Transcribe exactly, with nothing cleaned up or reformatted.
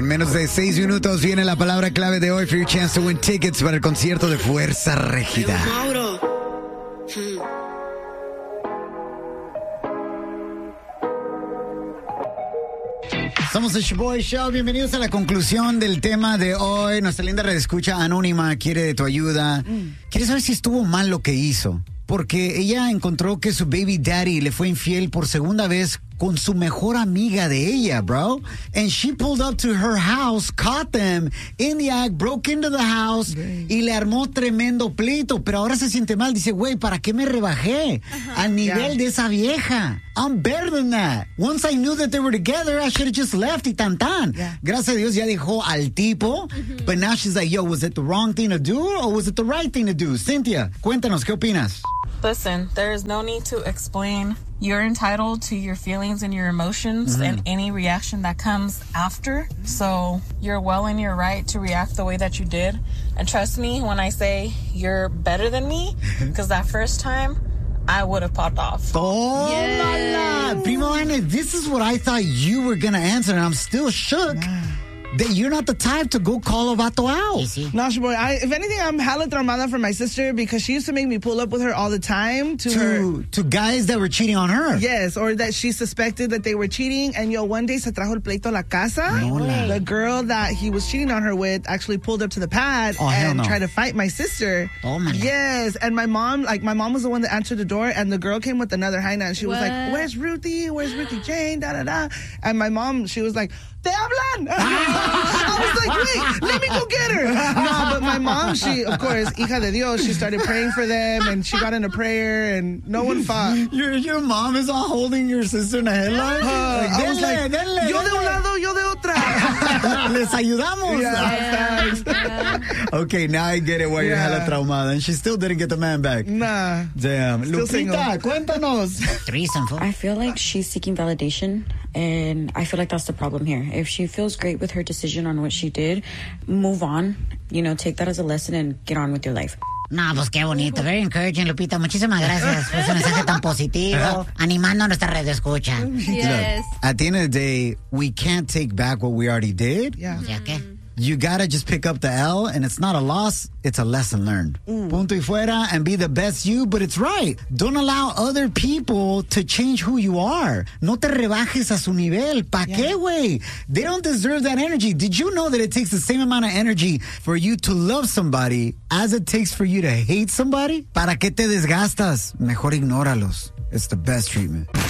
menos de seis minutos viene la palabra clave de hoy for your chance to win tickets para el concierto de Fuerza Régida. Mauro. Hmm. Somos el Shoboy Show. Bienvenidos a la conclusión del tema de hoy. Nuestra linda redescucha anónima quiere de tu ayuda. Mm. Quiere saber si estuvo mal lo que hizo. Porque ella encontró que su baby daddy le fue infiel por segunda vez con su mejor amiga de ella, bro. And she pulled up to her house, caught them in the act, broke into the house okay. y le armó tremendo pleito. Pero ahora se siente mal. Dice, güey, ¿para qué me rebajé uh-huh. al nivel yeah. de esa vieja? I'm better than that. Once I knew that they were together, I should have just left y tan tan. Yeah. Gracias a Dios ya dejó al tipo. Mm-hmm. But now she's like, yo, was it the wrong thing to do or was it the right thing to do? Cynthia, cuéntanos, ¿qué opinas? Listen, there is no need to explain. You're entitled to your feelings and your emotions mm-hmm. and any reaction that comes after. So you're well in your right to react the way that you did. And trust me when I say you're better than me, because that first time, I would have popped off. Oh, yes. la, la. Primo Ana, this is what I thought you were going to answer, and I'm still shook. Yeah. That you're not the type to go call a vato out. No, boy. I, if anything, I'm hella traumada for my sister because she used to make me pull up with her all the time to, to her to guys that were cheating on her. Yes, or that she suspected that they were cheating. And yo, one day se trajo el pleito a la casa. No, no. The girl that he was cheating on her with actually pulled up to the pad oh, and no. tried to fight my sister. Oh my. Yes, and my mom, like my mom was the one that answered the door, and the girl came with another hyena, and she what? was like, "Where's Ruthie? Where's Ruthie Jane?" Da da da. And my mom, she was like, "Te hablan." I was like, wait, let me go get her. No, but my mom, she, of course, hija de Dios, she started praying for them, and she got into prayer, and no one fought. Your your mom is all holding your sister in a headlock? Uh, like, I was like, denle, yo de un lado, yo de otra. Les ayudamos. Yeah, thanks. Okay, now I get it why yeah. you're hella traumada. And she still didn't get the man back. Nah. Damn. Still Lupita, single. Cuéntanos. Threesome. I feel like she's seeking validation, and I feel like that's the problem here. If she feels great with her decision on what she did, move on. You know, take that as a lesson and get on with your life. No, pues qué bonito. Very encouraging, Lupita. Muchísimas gracias por ese mensaje tan positivo, animando a nuestra red de escucha. Yes. Look, at the end of the day, we can't take back what we already did. Yeah. O sea, ¿qué? You gotta just pick up the L, and it's not a loss, it's a lesson learned. Mm. Punto y fuera, and be the best you, but it's right. Don't allow other people to change who you are. No te rebajes a su nivel. ¿Pa yeah. qué, güey? They don't deserve that energy. Did you know that it takes the same amount of energy for you to love somebody as it takes for you to hate somebody? ¿Para qué te desgastas? Mejor ignóralos. It's the best treatment.